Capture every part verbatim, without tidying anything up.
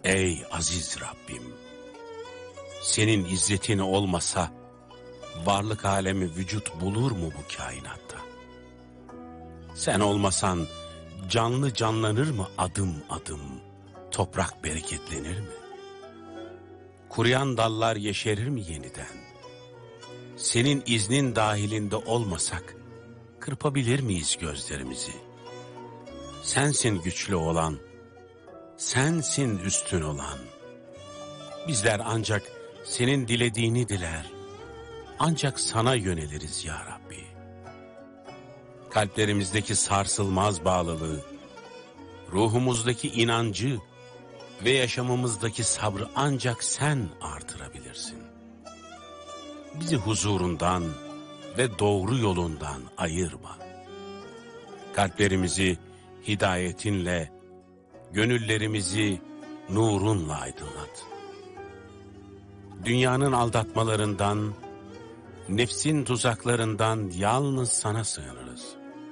Ey aziz Rabbim! Senin izzetin olmasa varlık alemi vücut bulur mu bu kainatta? Sen olmasan canlı canlanır mı adım adım? Toprak bereketlenir mi? Kuruyan dallar yeşerir mi yeniden? Senin iznin dahilinde olmasak kırpabilir miyiz gözlerimizi? Sensin güçlü olan, sensin üstün olan. Bizler ancak senin dilediğini diler, ancak sana yöneliriz ya Rabbi. Kalplerimizdeki sarsılmaz bağlılığı, ruhumuzdaki inancı ve yaşamımızdaki sabrı ancak sen artırabilirsin. Bizi huzurundan ve doğru yolundan ayırma. Kalplerimizi hidayetinle, gönüllerimizi nurunla aydınlat. Dünyanın aldatmalarından, nefsin tuzaklarından yalnız sana sığınırız.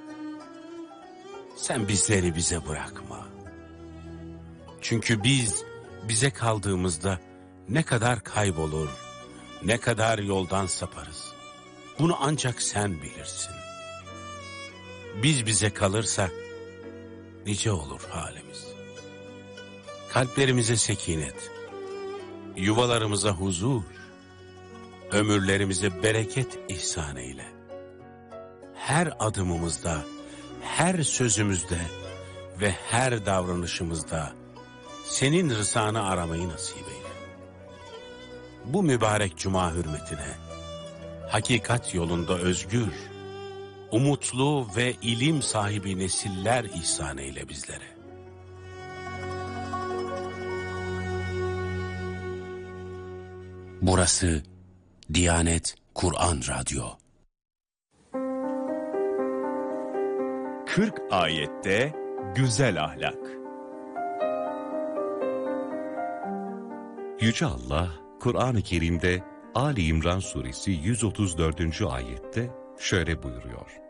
Sen bizleri bize bırakma. Çünkü biz bize kaldığımızda ne kadar kaybolur, ne kadar yoldan saparız. Bunu ancak sen bilirsin. Biz bize kalırsak nice olur halimiz. Kalplerimize sekinet, yuvalarımıza huzur, ömürlerimize bereket ihsan eyle. Her adımımızda, her sözümüzde ve her davranışımızda senin rızanı aramayı nasip eyle. Bu mübarek cuma hürmetine, hakikat yolunda özgür, umutlu ve ilim sahibi nesiller ihsan eyle bizlere. Burası Diyanet Kur'an Radyo. kırk ayette güzel ahlak. Yüce Allah, Kur'an-ı Kerim'de Ali İmran suresi yüz otuz dördüncü ayette şöyle buyuruyor.